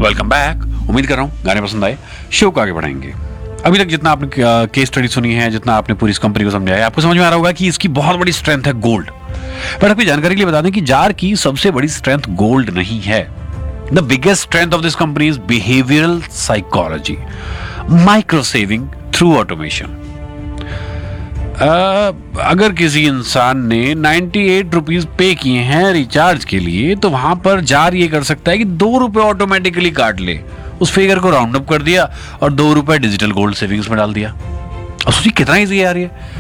Welcome back. उम्मीद कर रहा हूँ गाने पसंद आए, शो को आगे बढ़ाएंगे। अभी तक जितना आपने केस स्टडी सुनी है, जितना आपने पूरी इस कंपनी को समझा है, आपको समझ में आ रहा होगा कि इसकी बहुत बड़ी स्ट्रेंथ है गोल्ड। बट आपकी जानकारी के लिए बता दें कि जार की सबसे बड़ी स्ट्रेंथ गोल्ड नहीं है। The biggest strength of this company is behavioural psychology, micro saving through automation. अगर किसी इंसान ने 98 रुपीज पे किए हैं रिचार्ज के लिए, तो वहां पर जार ये कर सकता है कि 2 रुपए ऑटोमेटिकली काट ले, उस फिगर को राउंड अप कर दिया और 2 रुपए डिजिटल गोल्ड सेविंग्स में डाल दिया। और सोचिए कितना ईजी है यार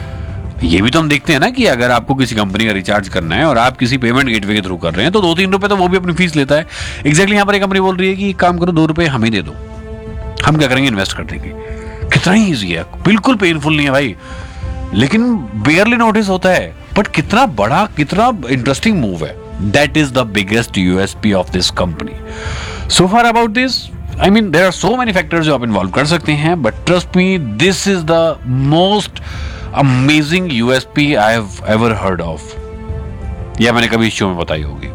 ये भी तो हम देखते हैं ना कि अगर आपको किसी कंपनी का रिचार्ज करना है और आप किसी पेमेंट गेटवे के थ्रू कर रहे हैं तो 2-3 रुपए तो वो भी अपनी फीस लेता है। एग्जैक्टली यहाँ पर एक कंपनी बोल रही है कि काम करो, 2 रुपए हमें दे दो, हम क्या करेंगे, इन्वेस्ट कर देंगे। कितना ईजी है, बिल्कुल पेनफुल नहीं है भाई, लेकिन बेयरली नोटिस होता है। बट कितना बड़ा, कितना इंटरेस्टिंग मूव है। That is the biggest USP of this company. So far about this, I mean there are so many factors जो आप इन्वॉल्व कर सकते हैं, but trust me, this is the most amazing USP I have ever heard of. यह मैंने कभी इस show में बताई होगी।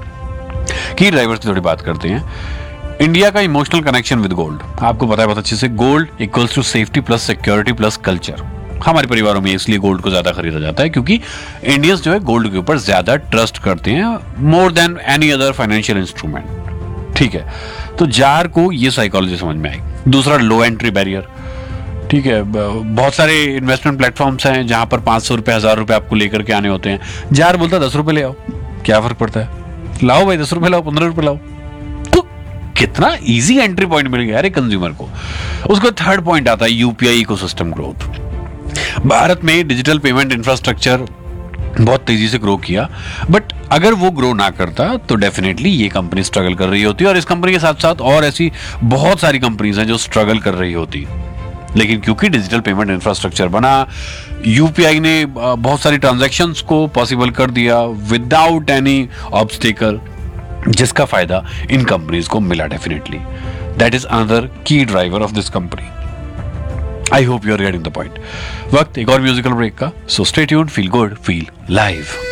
की ड्राइवर्स की थोड़ी बात करते हैं। इंडिया का इमोशनल कनेक्शन विद गोल्ड, आपको पता है बहुत अच्छे से, gold equals to safety plus security plus culture. हमारे परिवारों में इसलिए गोल्ड को ज्यादा खरीदा जाता है क्योंकि इंडियंस जो है गोल्ड के ऊपर ज्यादा ट्रस्ट करते हैं, more than any other financial instrument. ठीक है, तो जार को ये साइकोलॉजी समझ में आई। दूसरा, लो एंट्री बैरियर। ठीक है, बहुत सारे इन्वेस्टमेंट प्लेटफॉर्म्स हैं जहां पर 500 रुपए, 1000 रुपए आपको लेकर के आने होते हैं। जार बोलता है 10 रुपए ले आओ, क्या फर्क पड़ता है, लाओ भाई 10 रुपए लाओ, 15 रुपए लाओ। तो कितना इजी एंट्री पॉइंट मिल गया यार कंज्यूमर को। उसका थर्ड पॉइंट आता है यूपीआई इकोसिस्टम ग्रोथ। भारत में डिजिटल पेमेंट इंफ्रास्ट्रक्चर बहुत तेजी से ग्रो किया, बट अगर वो ग्रो ना करता तो डेफिनेटली ये कंपनी स्ट्रगल कर रही होती, और इस कंपनी के साथ साथ और ऐसी बहुत सारी कंपनीज हैं जो स्ट्रगल कर रही होती। लेकिन क्योंकि डिजिटल पेमेंट इंफ्रास्ट्रक्चर बना, यूपीआई ने बहुत सारी ट्रांजैक्शंस को पॉसिबल कर दिया विदाउट एनी ऑब्स्टेकल, जिसका फायदा इन कंपनीज को मिला डेफिनेटली। दैट इज अनदर की driver of this company. I hope you are getting the point. वक्त एक और म्यूजिकल ब्रेक का, so stay tuned, feel good, feel live.